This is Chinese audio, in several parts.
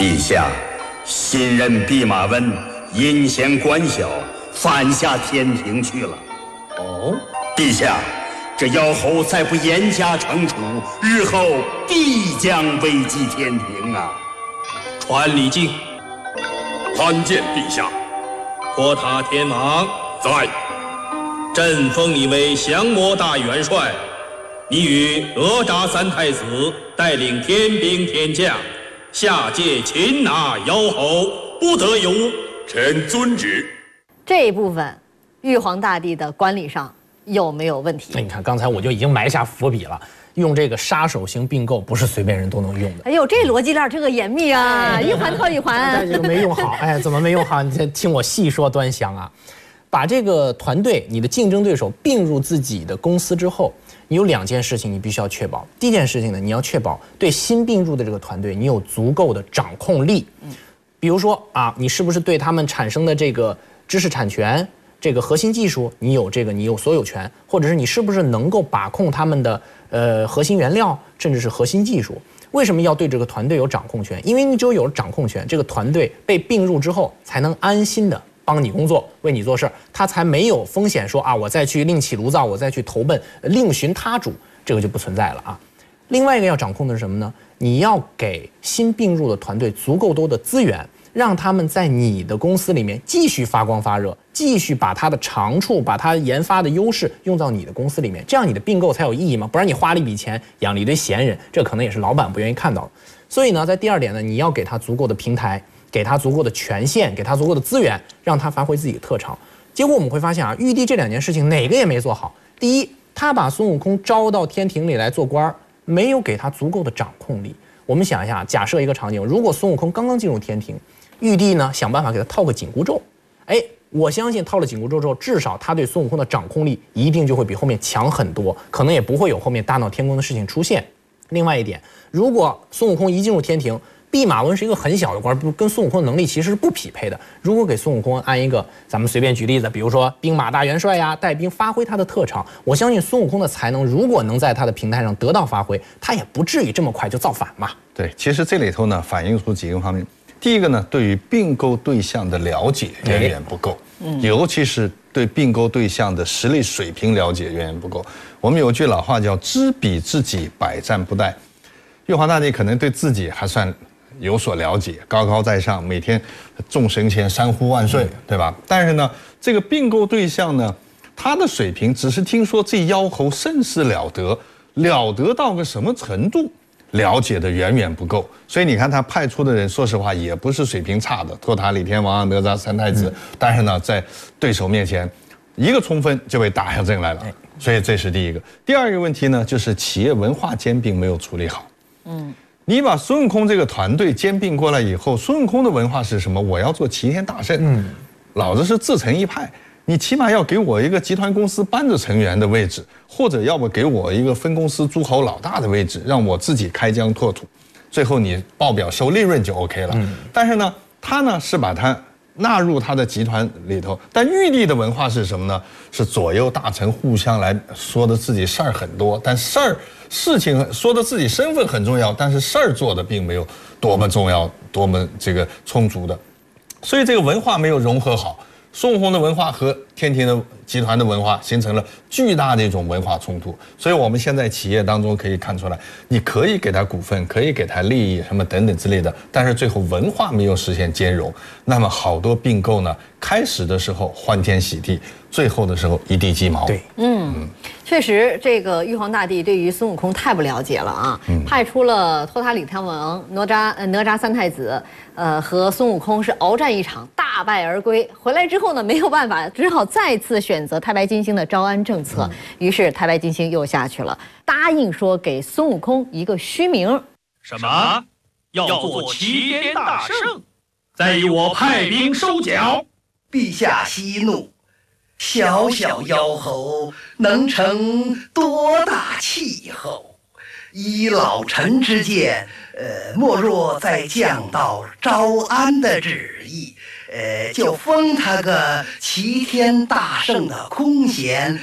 陛下，新任弼马温阴险官小，反下天庭去了。 哦， 陛下，这妖猴再不严加惩处，日后必将危及天庭啊！ 传礼敬。 参见陛下。 托塔天王在。 朕封你为降魔大元帅，你与哪吒三太子带领天兵天将下界擒拿妖猴，不得有误。 臣遵旨。 这一部分，玉皇大帝的管理上有没有问题？ 你看，刚才我就已经埋下伏笔了。用这个杀手型并购不是随便人都能用的。 哎呦，这逻辑链这个严密啊，一环套一环。 但这个没用好，哎，怎么没用好？你先听我细说端详啊。把这个团队，你的竞争对手并入自己的公司之后，你有2件事情你必须要确保。第一件事情呢，你要确保对新并入的这个团队，你有足够的掌控力。比如说啊，你是不是对他们产生的这个知识产权？这个核心技术，你有所有权，或者是你是不是能够把控他们的核心原料，甚至是核心技术？为什么要对这个团队有掌控权？因为你只有掌控权，这个团队被并入之后，才能安心的帮你工作，为你做事，他才没有风险说啊，我再去另起炉灶，我再去投奔另寻他主，这个就不存在了啊。另外一个要掌控的是什么呢？你要给新并入的团队足够多的资源。让他们在你的公司里面继续发光发热，继续把他的长处、把他研发的优势用到你的公司里面，这样你的并购才有意义嘛？不然你花了一笔钱养了一堆闲人，这可能也是老板不愿意看到的。所以呢，在第2点呢，你要给他足够的平台，给他足够的权限，给他足够的资源，让他发挥自己的特长。结果我们会发现啊，玉帝这2件事情哪个也没做好。第一，他把孙悟空招到天庭里来做官，没有给他足够的掌控力。我们想一下，假设一个场景，如果孙悟空刚刚进入天庭，玉帝呢想办法给他套个紧箍咒，我相信套了紧箍咒之后，至少他对孙悟空的掌控力一定就会比后面强很多，可能也不会有后面大闹天宫的事情出现。另外一点，如果孙悟空一进入天庭，弼马温是一个很小的官，跟孙悟空的能力其实是不匹配的。如果给孙悟空安一个，咱们随便举例子，比如说兵马大元帅呀，带兵发挥他的特长，我相信孙悟空的才能如果能在他的平台上得到发挥，他也不至于这么快就造反嘛。 对，其实这里头呢反映出几个方面。第一个呢，对于并购对象的了解远远不够，尤其是对并购对象的实力水平了解远远不够。我们有句老话叫"知彼知己，百战不殆"。玉皇大帝可能对自己还算有所了解，高高在上，每天众神前山呼万岁，对吧？但是呢，这个并购对象呢，他的水平只是听说这妖猴甚是了得，了得到个什么程度？了解的远远不够，所以你看他派出的人，说实话也不是水平差的，托塔李天王、哪吒三太子，但是呢，在对手面前，一个冲锋就被打下阵来了，所以这是第一个。第2个问题呢，就是企业文化兼并没有处理好。你把孙悟空这个团队兼并过来以后，孙悟空的文化是什么？我要做齐天大圣，老子是自成一派。你起码要给我一个集团公司班子成员的位置，或者要么给我一个分公司诸侯老大的位置，让我自己开疆拓土，最后你报表收利润就 OK 了。但是呢，他呢是把它纳入他的集团里头，但玉帝的文化是什么呢？是左右大臣互相来说的自己事儿很多，但事情说的自己身份很重要，但是事儿做的并没有多么重要，多么这个充足的，所以这个文化没有融合好。孙悟空的文化和天庭的集团的文化形成了巨大的一种文化冲突，所以我们现在企业当中可以看出来，你可以给他股份，可以给他利益什么等等之类的，但是最后文化没有实现兼容，那么好多并购呢，开始的时候欢天喜地，最后的时候一地鸡毛。 对， 确实，这个玉皇大帝对于孙悟空太不了解了啊！派出了托塔李天王、哪吒三太子，和孙悟空是鏖战一场，大败而归。回来之后呢，没有办法，只好再次选择太白金星的招安政策。于是太白金星又下去了，答应说给孙悟空一个虚名。 什么？要做齐天大圣，再由我派兵收缴。 陛下息怒。小小妖猴能成多大气候？依老臣之见，莫若再降到招安的旨意，就封他个齐天大圣的空衔，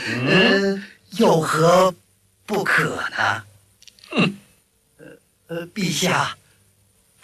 有何不可呢？陛下，